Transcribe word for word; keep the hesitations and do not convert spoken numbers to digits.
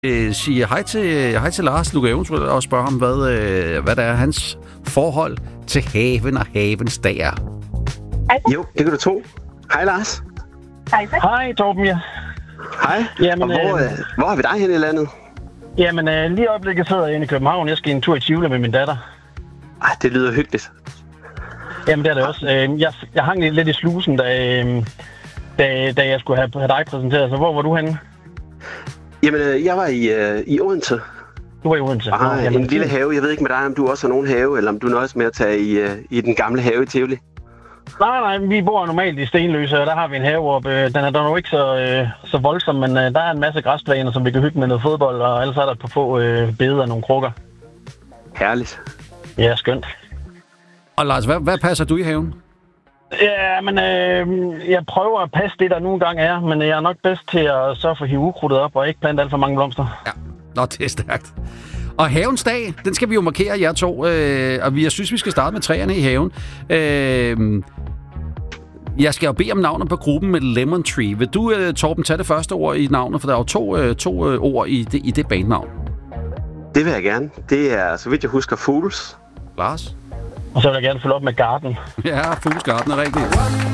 øh, sige hej til, hej til Lars. Du kan eventuelt også spørge ham, hvad, øh, hvad der er hans forhold til haven og havens dag er. Jo, det kan du tro. Hej, Lars. Hej, Hej, Torben, ja. Hej. Jamen, og hvor, øh, øh, hvor har vi dig henne i landet? Jamen, øh, lige i øjeblikket sidder jeg inde i København. Jeg skal en tur i Tivoli med min datter. Ej, det lyder hyggeligt. Jamen, det er det også. Øh, jeg, jeg hang lidt i slusen, da, øh, da, da jeg skulle have, have dig præsenteret. Så hvor var du henne? Jamen, øh, jeg var i, øh, i Odense. Du var i Odense. Ah, Nå, jamen, en lille have. Jeg ved ikke med dig, om du også har nogen have, eller om du nøjes med at tage i, øh, i den gamle have i Tivoli. Nej, nej, vi bor normalt i Stenløse, og der har vi en have oppe. Den er dog ikke så, øh, så voldsom, men øh, der er en masse græsplæner, som vi kan hygge med noget fodbold, og ellers er der på få øh, bede og nogle krukker. Herligt. Ja, skønt. Og Lars, hvad, hvad passer du i haven? Ja, men øh, jeg prøver at passe det, der nogle gange er, men jeg er nok bedst til at sørge for at hive ukrudtet op og ikke plante alt for mange blomster. Ja, nå, det er stærkt. Og havens dag, den skal vi jo markere, jer to. Øh, og jeg synes, vi skal starte med træerne i haven. Øh, jeg skal jo bede om navnet på gruppen med Lemon Tree. Vil du, øh, Torben, tage det første ord i navnet? For der er jo to, øh, to øh, ord i det, i det bandnavn. Det vil jeg gerne. Det er, så vidt jeg husker, Fools. Lars? Og så vil jeg gerne følge op med Garden. Ja, Fools Garden er rigtigt.